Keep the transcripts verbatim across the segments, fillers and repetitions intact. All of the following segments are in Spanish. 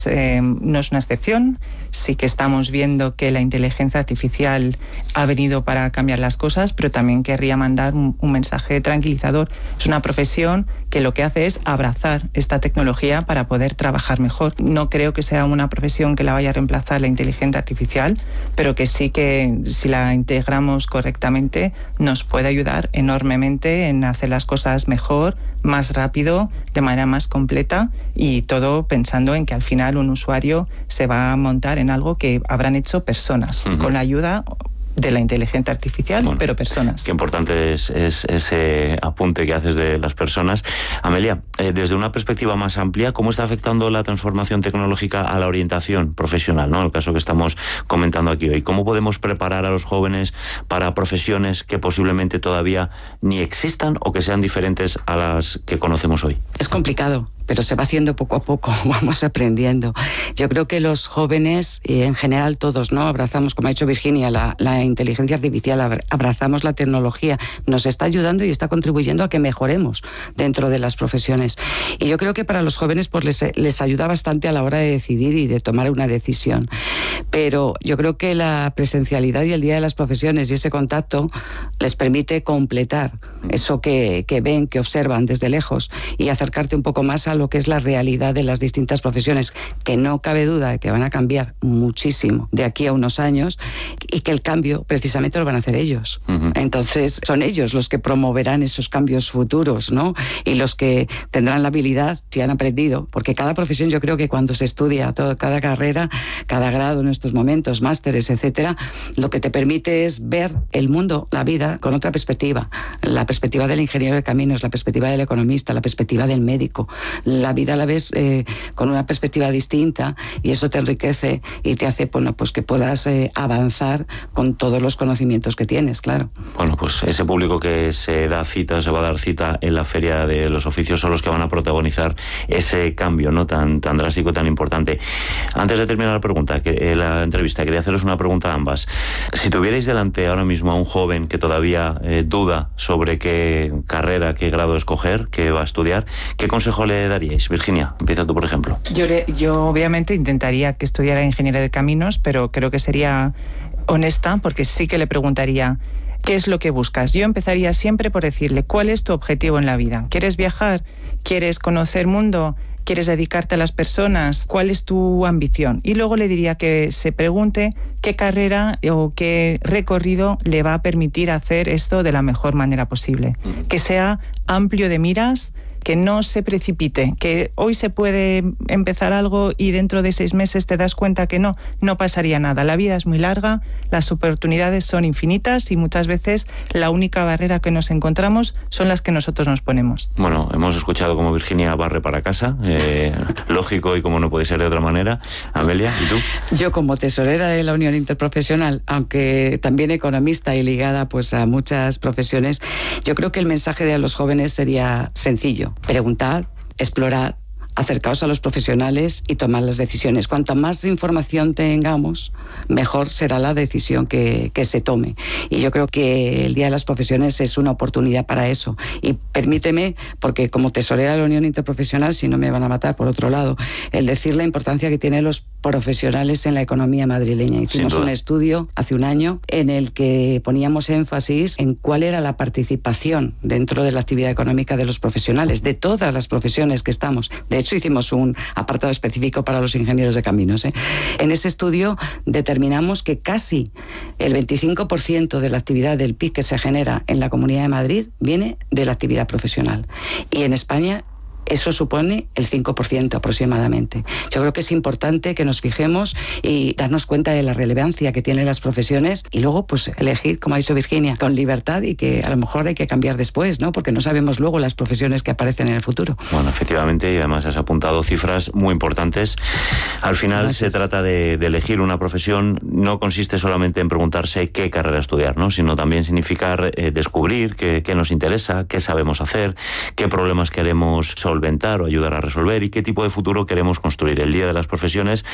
Eh, no es una excepción, sí que estamos viendo que la inteligencia artificial ha venido para cambiar las cosas, pero también querría mandar un, un mensaje tranquilizador. Es una profesión que lo que hace es abrazar esta tecnología para poder trabajar mejor. No creo que sea una profesión que la vaya a reemplazar la inteligencia artificial, pero que sí que si la integramos correctamente nos puede ayudar enormemente en hacer las cosas mejor, más rápido, de manera más completa, y todo pensando en que al final un usuario se va a montar en algo que habrán hecho personas, uh-huh, con la ayuda de la inteligencia artificial, bueno, pero personas. Qué importante es, es ese apunte que haces de las personas. Amelia, eh, desde una perspectiva más amplia, ¿cómo está afectando la transformación tecnológica a la orientación profesional, ¿no? El caso que estamos comentando aquí hoy. ¿Cómo podemos preparar a los jóvenes para profesiones que posiblemente todavía ni existan o que sean diferentes a las que conocemos hoy? Es complicado, pero se va haciendo poco a poco, vamos aprendiendo. Yo creo que los jóvenes, y en general todos, ¿no? Abrazamos, como ha dicho Virginia, la, la inteligencia artificial, abrazamos la tecnología, nos está ayudando y está contribuyendo a que mejoremos dentro de las profesiones. Y yo creo que para los jóvenes pues les, les ayuda bastante a la hora de decidir y de tomar una decisión. Pero yo creo que la presencialidad y el Día de las Profesiones y ese contacto les permite completar eso que, que ven, que observan desde lejos, y acercarte un poco más a lo que es la realidad de las distintas profesiones, que no cabe duda de que van a cambiar muchísimo de aquí a unos años, y que el cambio precisamente lo van a hacer ellos. Uh-huh. Entonces son ellos los que promoverán esos cambios futuros, ¿no? Y los que tendrán la habilidad, si han aprendido, porque cada profesión, yo creo que cuando se estudia todo, cada carrera, cada grado en estos momentos, másteres, etcétera, lo que te permite es ver el mundo, la vida, con otra perspectiva. La perspectiva del ingeniero de caminos, la perspectiva del economista, la perspectiva del médico. La vida la ves eh, con una perspectiva distinta, y eso te enriquece y te hace, bueno, pues que puedas eh, avanzar con todos los conocimientos que tienes, claro. Bueno, pues ese público que se da cita, se va a dar cita en la Feria de los Oficios, son los que van a protagonizar ese cambio, ¿no?, tan, tan drástico, tan importante. Antes de terminar la pregunta, que, la entrevista, quería haceros una pregunta a ambas. Si tuvierais delante ahora mismo a un joven que todavía eh, duda sobre qué carrera, qué grado escoger, qué va a estudiar, ¿qué consejo le daríais? Virginia, empieza tú, por ejemplo. Yo, le, yo obviamente intentaría que estudiara ingeniería de caminos, pero creo que sería honesta, porque sí que le preguntaría ¿qué es lo que buscas? Yo empezaría siempre por decirle ¿cuál es tu objetivo en la vida? ¿Quieres viajar? ¿Quieres conocer mundo? ¿Quieres dedicarte a las personas? ¿Cuál es tu ambición? Y luego le diría que se pregunte qué carrera o qué recorrido le va a permitir hacer esto de la mejor manera posible. Que sea amplio de miras, que no se precipite, que hoy se puede empezar algo y dentro de seis meses te das cuenta que no, no pasaría nada. La vida es muy larga, las oportunidades son infinitas y muchas veces la única barrera que nos encontramos son las que nosotros nos ponemos. Bueno, hemos escuchado cómo Virginia barre para casa, eh, lógico y como no puede ser de otra manera. Amelia, ¿y tú? Yo, como tesorera de la Unión Interprofesional, aunque también economista y ligada pues a muchas profesiones, yo creo que el mensaje de los jóvenes sería sencillo. Preguntad, explorad, acercaos a los profesionales y tomad las decisiones. Cuanta más información tengamos, mejor será la decisión que, que se tome. Y yo creo que el Día de las Profesiones es una oportunidad para eso. Y permíteme, porque como tesorera de la Unión Interprofesional, si no me van a matar por otro lado, el decir la importancia que tienen los profesionales en la economía madrileña. Hicimos un estudio hace un año en el que poníamos énfasis en cuál era la participación dentro de la actividad económica de los profesionales, de todas las profesiones que estamos. De hecho, hicimos un apartado específico para los ingenieros de caminos, ¿eh? En ese estudio determinamos que casi el veinticinco por ciento de la actividad del P I B que se genera en la Comunidad de Madrid viene de la actividad profesional. Y en España eso supone el cinco por ciento aproximadamente. Yo creo que es importante que nos fijemos y darnos cuenta de la relevancia que tienen las profesiones y luego pues elegir, como ha dicho Virginia, con libertad, y que a lo mejor hay que cambiar después, ¿no? Porque no sabemos luego las profesiones que aparecen en el futuro. Bueno, efectivamente, y además has apuntado cifras muy importantes. Al final Gracias. Se trata de, de elegir una profesión. No consiste solamente en preguntarse qué carrera estudiar, ¿no?, sino también significar eh, descubrir qué, qué nos interesa, qué sabemos hacer, qué problemas queremos solventar o ayudar a resolver y qué tipo de futuro queremos construir. El Día de las Profesiones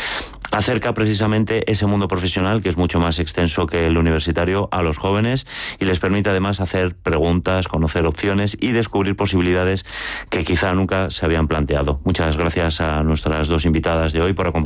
acerca precisamente ese mundo profesional, que es mucho más extenso que el universitario, a los jóvenes, y les permite además hacer preguntas, conocer opciones y descubrir posibilidades que quizá nunca se habían planteado. Muchas gracias a nuestras dos invitadas de hoy por acompañarnos.